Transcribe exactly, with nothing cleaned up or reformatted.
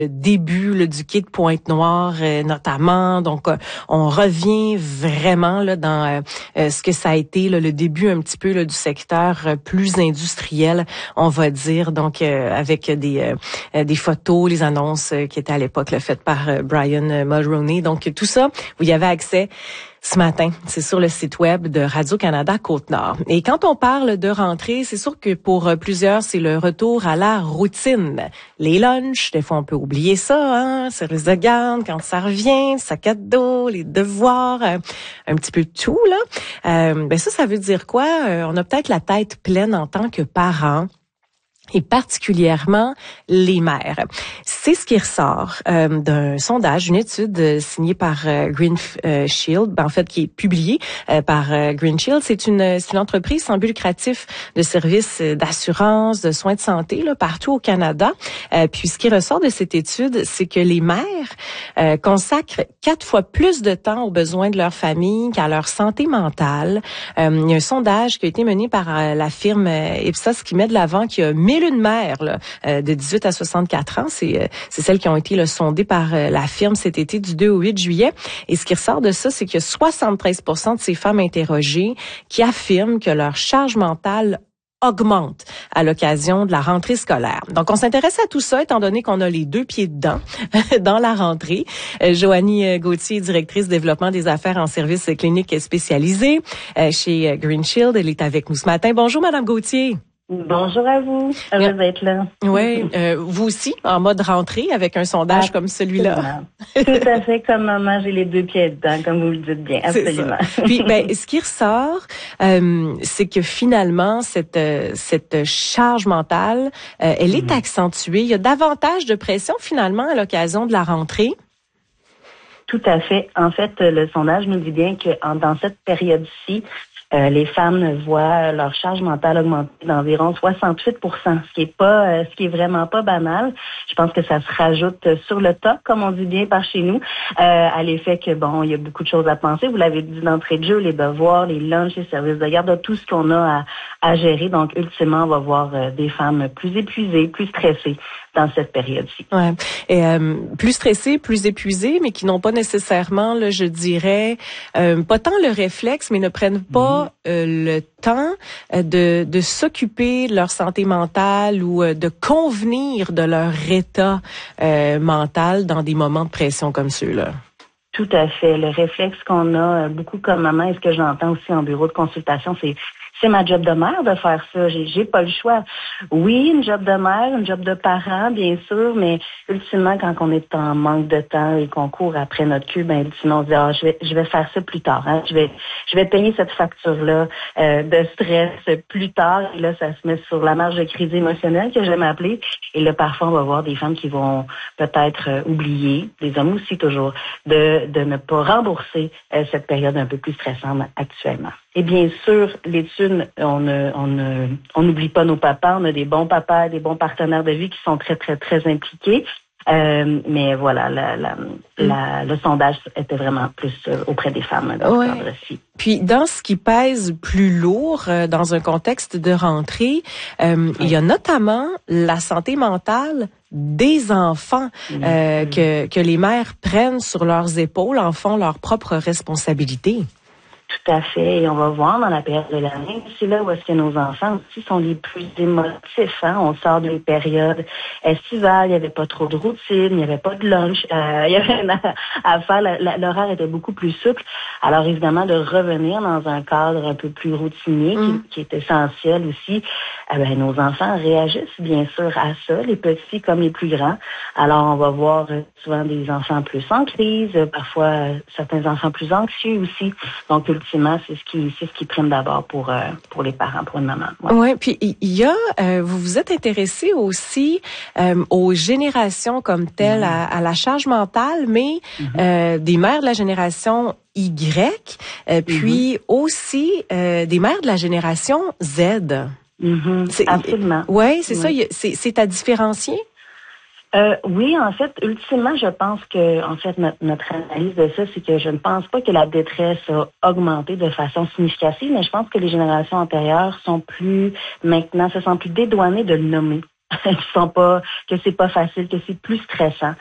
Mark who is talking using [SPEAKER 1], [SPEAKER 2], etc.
[SPEAKER 1] le début là, du quai de Pointe-Noire euh, notamment. Donc, euh, on revient vraiment là dans euh, ce que ça a été là, le début un petit peu là, du secteur euh, plus industriel, on va dire. Donc, euh, avec des euh, des photos, les annonces euh, qui étaient à l'époque là, faites par euh, Brian Mulroney. Donc, tout ça, vous y avez accès ce matin. C'est sur le site web de Radio-Canada Côte-Nord. Et quand on parle de rentrée, c'est sûr que pour plusieurs, c'est le retour à la routine. Les lunchs, des fois on peut oublier ça, hein, service de garde, quand ça revient, sac à dos, les devoirs, euh, un petit peu de tout, là. Euh, ben ça, ça veut dire quoi? Euh, on a peut-être la tête pleine en tant que parents, et particulièrement les mères. C'est ce qui ressort euh, d'un sondage, une étude euh, signée par euh, Green euh, Shield, ben, en fait qui est publiée euh, par euh, Green Shield. C'est une, c'est une entreprise sans but lucratif de services d'assurance, de soins de santé là, partout au Canada. Euh, puis ce qui ressort de cette étude, c'est que les mères euh, consacrent quatre fois plus de temps aux besoins de leur famille qu'à leur santé mentale. Euh, il y a un sondage qui a été mené par euh, la firme euh, Ipsos qui met de l'avant qu'il y a mille une mères là, euh, de dix-huit à soixante-quatre ans. C'est, euh, c'est celles qui ont été là, sondées par euh, la firme cet été du deux au huit juillet. Et ce qui ressort de ça, c'est qu'il y a soixante-treize pour cent de ces femmes interrogées qui affirment que leur charge mentale augmente à l'occasion de la rentrée scolaire. Donc, on s'intéresse à tout ça, étant donné qu'on a les deux pieds dedans, dans la rentrée. Euh, Joanie Gauthier, directrice développement des affaires en services cliniques spécialisés euh, chez Green Shield. Elle est avec nous ce matin. Bonjour, Madame Gauthier.
[SPEAKER 2] Bonjour à vous. Heureuse d'être là.
[SPEAKER 1] Oui, euh, vous aussi, en mode rentrée, avec un sondage ah, comme celui-là.
[SPEAKER 2] Tout à fait, comme maman, j'ai les deux pieds dedans, comme vous le dites bien, absolument.
[SPEAKER 1] Puis, ben, ce qui ressort, euh, c'est que finalement, cette cette charge mentale, euh, elle est mmh. accentuée. Il y a davantage de pression, finalement, à l'occasion de la rentrée.
[SPEAKER 2] Tout à fait. En fait, le sondage nous dit bien que en, dans cette période-ci, Euh, les femmes voient leur charge mentale augmenter d'environ soixante-huit pour cent, ce qui est pas, euh, ce qui est vraiment pas banal. Je pense que ça se rajoute sur le top, comme on dit bien par chez nous, euh, à l'effet que bon, il y a beaucoup de choses à penser. Vous l'avez dit d'entrée de jeu, les devoirs, les lunchs, les services de garde, tout ce qu'on a à, à gérer. Donc, ultimement, on va voir euh, des femmes plus épuisées, plus stressées dans cette période-ci.
[SPEAKER 1] Ouais. Et euh, plus stressées, plus épuisées, mais qui n'ont pas nécessairement, là, je dirais, euh, pas tant le réflexe, mais ne prennent pas mmh. euh, le temps euh, de, de s'occuper de leur santé mentale ou euh, de convenir de leur état euh, mental dans des moments de pression comme ceux-là.
[SPEAKER 2] Tout à fait. Le réflexe qu'on a beaucoup comme maman, et ce que j'entends aussi en bureau de consultation, c'est c'est ma job de mère de faire ça. J'ai, j'ai pas le choix. Oui, une job de mère, une job de parent, bien sûr, mais ultimement, quand on est en manque de temps et qu'on court après notre cul, ben ultimement, on se dit, ah, je vais, je vais faire ça plus tard. Hein. Je vais, je vais payer cette facture-là euh, de stress plus tard. Et là, ça se met sur la marge de crédit émotionnelle que j'aime appeler. Et là, parfois, on va voir des femmes qui vont peut-être euh, oublier, des hommes aussi toujours, de, de ne pas rembourser euh, cette période un peu plus stressante actuellement. Et bien sûr, l'étude, on ne, on ne, on n'oublie pas nos papas. On a des bons papas, des bons partenaires de vie qui sont très, très, très impliqués. Euh, mais voilà, la, la, la, le sondage était vraiment plus auprès des femmes dans
[SPEAKER 1] ouais.
[SPEAKER 2] ce cadre-ci.
[SPEAKER 1] Puis, dans ce qui pèse plus lourd euh, dans un contexte de rentrée, euh, oui. il y a notamment la santé mentale des enfants mmh. euh, que, que les mères prennent sur leurs épaules, en font leur propre responsabilité.
[SPEAKER 2] Tout à fait. Et on va voir dans la période de l'année, c'est là où est-ce que nos enfants aussi sont les plus émotifs. Hein? On sort d'une période estivale, il n'y avait pas trop de routine, il n'y avait pas de lunch, euh, il y avait rien à, à faire. La, la, l'horaire était beaucoup plus souple. Alors évidemment, de revenir dans un cadre un peu plus routinier, mmh. qui, qui est essentiel aussi, eh bien, nos enfants réagissent bien sûr à ça, les petits comme les plus grands. Alors on va voir souvent des enfants plus en crise, parfois certains enfants plus anxieux aussi. Donc ultimement, c'est ce qui, c'est ce qui prime d'abord pour euh, pour les parents, pour une maman.
[SPEAKER 1] Ouais. Ouais, puis il y a, euh, vous vous êtes intéressé aussi euh, aux générations comme telles, mmh. à, à la charge mentale, mais mmh. euh, des mères de la génération Y, euh, puis mmh. aussi euh, des mères de la génération Z.
[SPEAKER 2] Mmh. C'est, absolument.
[SPEAKER 1] Ouais, c'est oui. ça. C'est, c'est à différencier.
[SPEAKER 2] Euh, oui, en fait, ultimement, je pense que, en fait, notre, notre analyse de ça, c'est que je ne pense pas que la détresse a augmenté de façon significative, mais je pense que les générations antérieures sont plus, maintenant, se sentent plus dédouanées de le nommer. qui sont pas, que c'est pas facile, que c'est plus stressant.